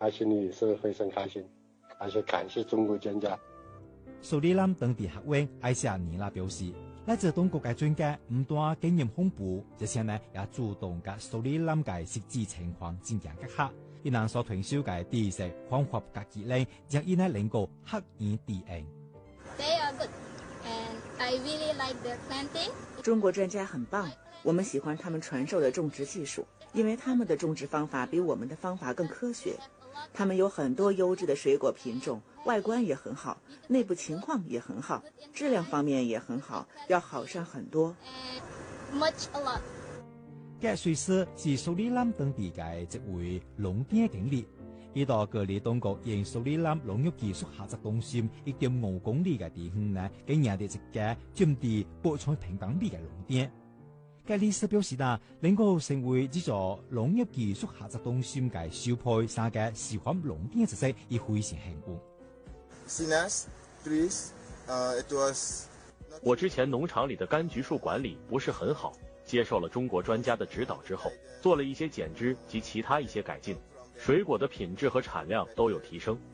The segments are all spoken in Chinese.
心里也是非常开心，而且感谢中国专家。 苏里南当地学院艾夏尼拉表示，来自中国嘅專家唔單經驗豐富，而且呢也主動嘅蘇里南嘅實際情況進行結合，伊能所傳授嘅知識方法嘅技能，讓伊呢能夠學以致用。 They are good, and I really like their planting. 中國專家很棒，我們喜歡他們傳授的種植技術，因為他們的種植方法比我們的方法更科學。他們有很多優質的水果品種，外觀也很好，內部情況也很好，質量方面也很好，要好上很多。 Much a lot. 嘅瑞士是蘇里南當地嘅一位農店經理，依度各地當局沿蘇里南農業技術合作中心1.5公里嘅地方呢，經營嘅一家佔地800平方米嘅農店。嘅理事表示啦，能夠成為這座農業技術合作中心嘅首批三個示範農店之一，亦非常幸運。 我之前農場裡的柑橘樹管理不是很好，接受了中國專家的指導之後，做了一些減枝及其他一些改進，水果的品質和產量都有提升。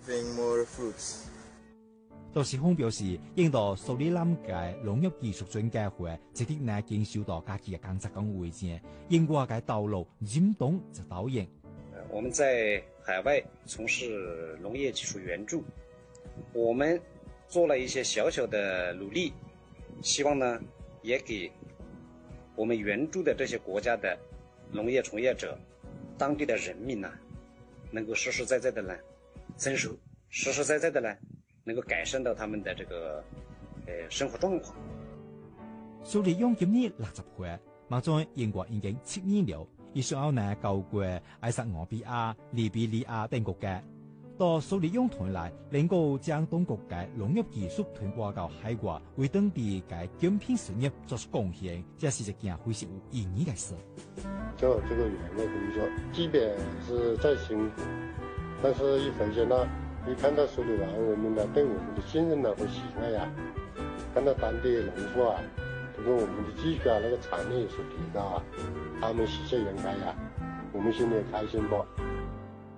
杜時峰表示，印度蘇里南嘅農業技術專家會直接呢經受到家己嘅工作崗位前，英國嘅道路嚴重就導演。 我們在海外從事農業技術援助，我們做了一些小小的努力，希望呢也給我們援助的這些國家的農業從業者、當地的人民呢，能夠實實在在的呢增收，實實在在的呢能夠改善到他們的這個生活狀況。 蘇里雍今年60歲，馬在英國已經7年了，亦想要呢救過埃塞俄比亞、利比里亞等國家。到蘇里雍團來，能夠將中國嘅農業技術傳播到海外，為當地嘅產品事業作出貢獻，這是一件非常有意義嘅事。 做這個園的工作，即便是再辛苦，但是一回去呢，一看到蘇里南人民呢對我們的信任呢和喜愛呀，看到當地農夫啊，這個我們的技術啊，那個產量有所提高啊，他們喜出望外呀，我們心裡也開心不？